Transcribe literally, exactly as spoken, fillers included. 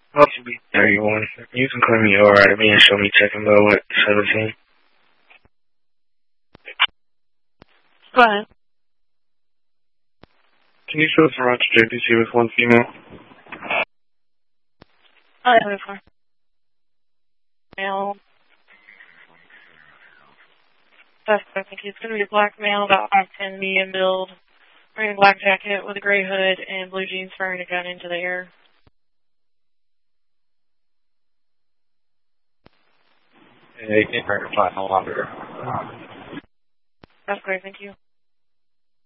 Well, to be thirty-one. You can claim me alright at me and show me checking low at seventeen. Go ahead. Can you show us around to J P C with one female? Oh, yeah, we have male. That's I think it's going to be a black male, about five ten, medium build, wearing a black jacket with a gray hood and blue jeans, firing a gun into the air. Yeah, you can't hurt a flat no longer. That's great, thank you.